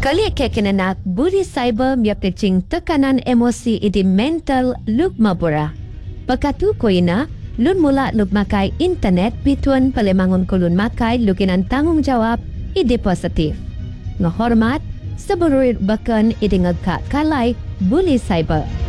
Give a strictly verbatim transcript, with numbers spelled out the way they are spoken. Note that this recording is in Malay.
Kali ke kinanak buri cyber miap kecing tekanan emosi idi mental luk mabura. Pagkatu ko ina, lun mula luk makai internet bituan palemangon ko lun makai lukinan tanggung jawab idi positif. Ngahormat, seburuit bakan idi ngagkat kalay buli cyber.